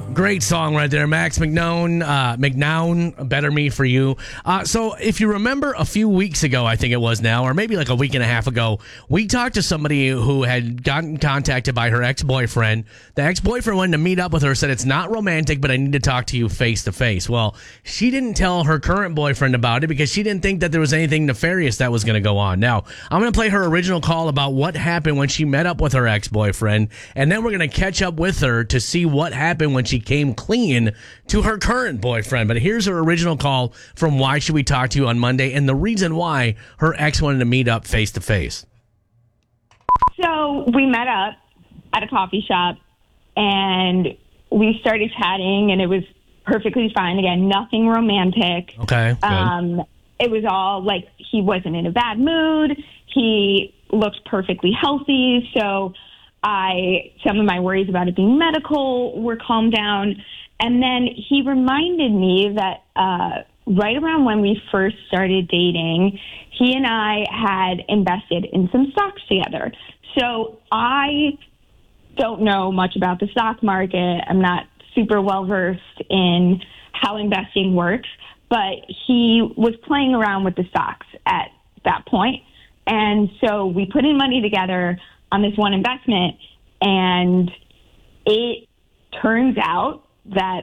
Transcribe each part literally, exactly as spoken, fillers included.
Great song right there, Max McNown, uh, McNown, Better Me For You. Uh, so if you remember a few weeks ago, I think it was now, or maybe like a week and a half ago, we talked to somebody who had gotten contacted by her ex-boyfriend. The ex-boyfriend wanted to meet up with her, said it's not romantic, but I need to talk to you face to face. Well, she didn't tell her current boyfriend about it because she didn't think that there was anything nefarious that was going to go on. Now, I'm going to play her original call about what happened when she met up with her ex-boyfriend, and then we're going to catch up with her to see what happened when she came clean to her current boyfriend. But here's her original call from Why Should We Talk to You on Monday, and the reason why her ex wanted to meet up face to face. So we met up at a coffee shop and we started chatting, and it was perfectly fine. Again, nothing romantic. Okay. Good. Um, it was all like he wasn't in a bad mood. He looked perfectly healthy. So I, some of my worries about it being medical were calmed down. And then he reminded me that uh, right around when we first started dating, he and I had invested in some stocks together. So I don't know much about the stock market. I'm not super well versed in how investing works, but he was playing around with the stocks at that point. And so we put in money together on this one investment, and it turns out that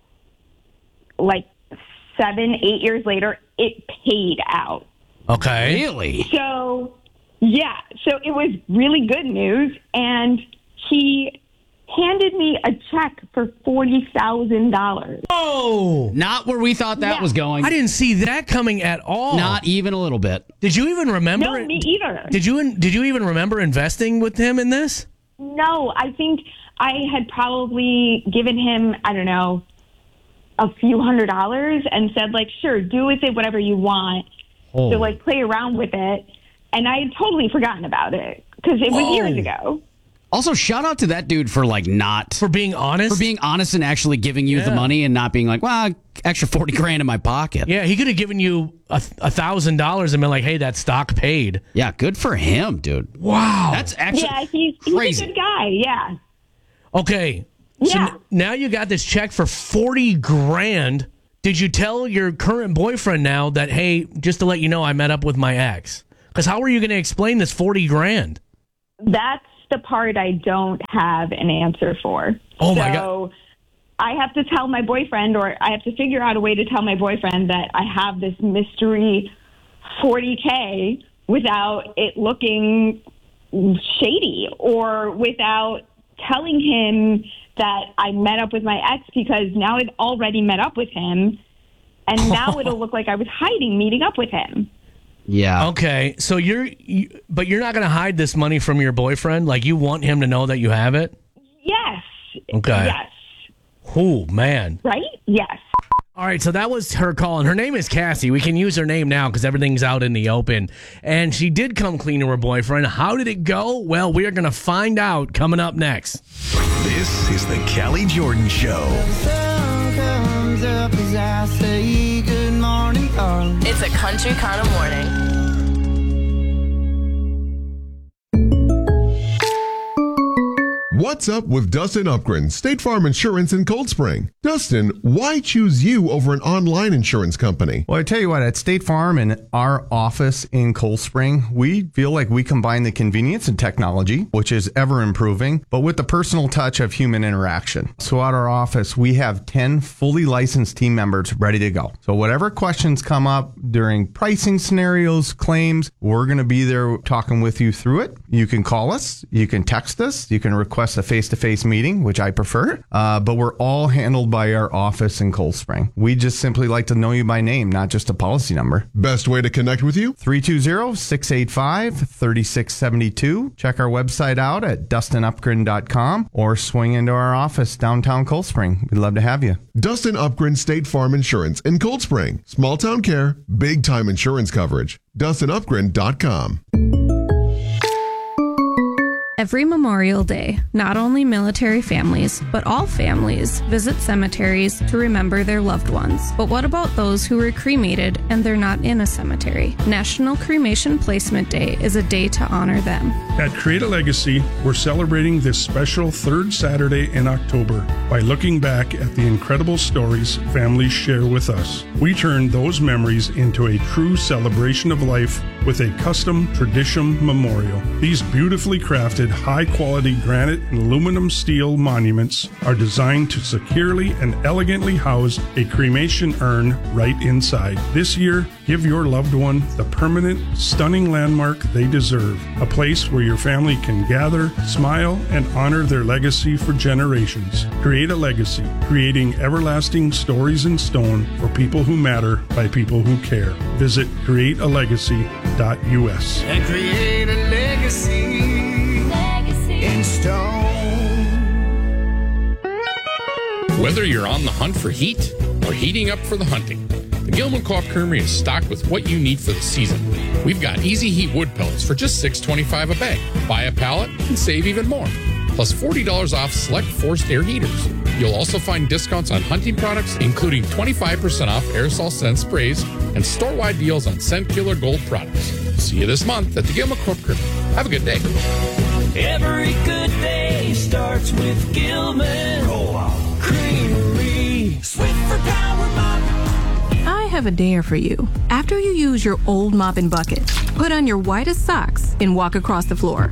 like seven, eight years later, it paid out. Okay. Really? So, yeah, so it was really good news, and he handed me a check for forty thousand dollars. Oh! Not where we thought that Yeah. was going. I didn't see that coming at all. Not even a little bit. Did you even remember? No, it? me either. Did you did you even remember investing with him in this? No, I think I had probably given him, I don't know, a few hundred dollars and said, like, sure, do with it whatever you want. Oh. So, like, play around with it. And I had totally forgotten about it because it was Whoa. years ago. Also, shout out to that dude for like not For being honest? for being honest and actually giving you the Yeah. money and not being like, well, extra forty grand in my pocket. Yeah, he could have given you a a thousand dollars and been like, "Hey, that stock paid." Yeah, good for him, dude. Wow, That's actually Yeah, he's, he's crazy. a good guy. Yeah. okay. So Yeah. n- now you got this check for forty grand. Did you tell your current boyfriend now that, hey, just to let you know, I met up with my ex? Because how are you going to explain this forty grand? That's the part I don't have an answer for. Oh, my so I have to tell my boyfriend, or I have to figure out a way to tell my boyfriend that I have this mystery forty K without it looking shady, or without telling him that I met up with my ex, because now I've already met up with him, and now it'll look like I was hiding meeting up with him. Yeah. Okay, so you're, you, but you're not going to hide this money from your boyfriend? Like, you want him to know that you have it? Yes. Okay. Yes. Oh, man. Right? Yes. All right, so that was her call, and her name is Cassie. We can use her name now because everything's out in the open. And she did come clean to her boyfriend. How did it go? Well, we are going to find out coming up next. This is the Kelly Jordan Show. It's a country kind of morning. What's up with Dustin Upgren, State Farm Insurance in Cold Spring? Dustin, why choose you over an online insurance company? Well, I tell you what, at State Farm and our office in Cold Spring, we feel like we combine the convenience and technology, which is ever improving, but with the personal touch of human interaction. So at our office, we have ten fully licensed team members ready to go. So whatever questions come up during pricing scenarios, claims, we're going to be there talking with you through it. You can call us, you can text us, you can request a face-to-face meeting, which I prefer, uh, but we're all handled by our office in Cold Spring. We just simply like to know you by name, not just a policy number. Best way to connect with you? three two zero, six eight five, three six seven two. Check our website out at dustin upgren dot com or swing into our office downtown Cold Spring. We'd love to have you. Dustin Upgren State Farm Insurance in Cold Spring. Small town care, big time insurance coverage. dustin upgren dot com. Every Memorial Day, not only military families, but all families visit cemeteries to remember their loved ones. But what about those who were cremated and they're not in a cemetery? National Cremation Placement Day is a day to honor them. At Create a Legacy, we're celebrating this special third Saturday in October by looking back at the incredible stories families share with us. We turn those memories into a true celebration of life with a custom tradition memorial. These beautifully crafted, high-quality granite and aluminum steel monuments are designed to securely and elegantly house a cremation urn right inside. This year, give your loved one the permanent, stunning landmark they deserve, a place where your family can gather, smile, and honor their legacy for generations. Create a legacy, creating everlasting stories in stone for people who matter by people who care. Visit create a legacy dot U S. And create a legacy, legacy in stone. Whether you're on the hunt for heat or heating up for the hunting, the Gilman Co-op Creamery is stocked with what you need for the season. We've got Easy Heat wood pellets for just six dollars and twenty-five cents a bag. Buy a pallet and save even more. Plus forty dollars off select forced air heaters. You'll also find discounts on hunting products, including twenty-five percent off aerosol scent sprays and store-wide deals on Scent Killer Gold products. See you this month at the Gilman Co-op Creamery. Have a good day. Every good day starts with Gilman Co-op Creamery. Swiffer Power Mop. I have a dare for you. After you use your old mop and bucket, put on your whitest socks and walk across the floor.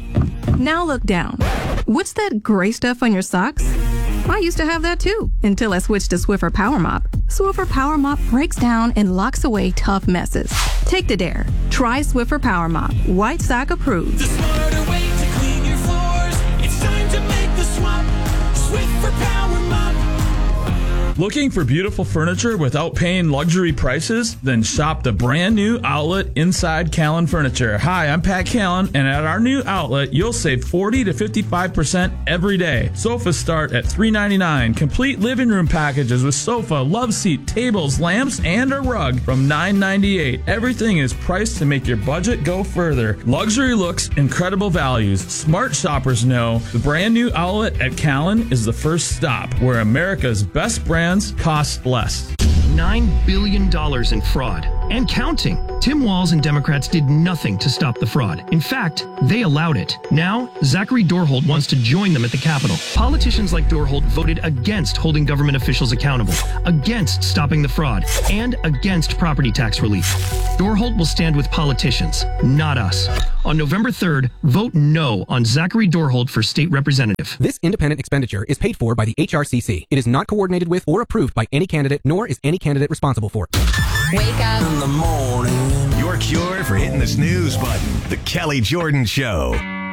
Now look down. What's that gray stuff on your socks? I used to have that too, until I switched to Swiffer Power Mop. Swiffer Power Mop breaks down and locks away tough messes. Take the dare. Try Swiffer Power Mop. White sock approved. The smarter way to clean your floors. It's time to make the swap. Swiffer Power Mop. Looking for beautiful furniture without paying luxury prices? Then shop the brand new outlet inside Callan Furniture. Hi, I'm Pat Callan, and at our new outlet, you'll save forty to fifty-five percent every day. Sofas start at three ninety-nine. Complete living room packages with sofa, love seat, tables, lamps, and a rug from nine ninety-eight. Everything is priced to make your budget go further. Luxury looks, incredible values. Smart shoppers know the brand new outlet at Callan is the first stop, where America's best brand cost less. nine billion dollars in fraud and counting. Tim Walz and Democrats did nothing to stop the fraud. In fact, they allowed it. Now, Zachary Dorholt wants to join them at the Capitol. Politicians like Dorholt voted against holding government officials accountable, against stopping the fraud, and against property tax relief. Dorholt will stand with politicians, not us. On November third, vote no on Zachary Dorholt for state representative. This independent expenditure is paid for by the H R C C. It is not coordinated with or approved by any candidate, nor is any candidate responsible for it. Wake up in the morning. Your cure for hitting the snooze button. The Kelly Jordan Show.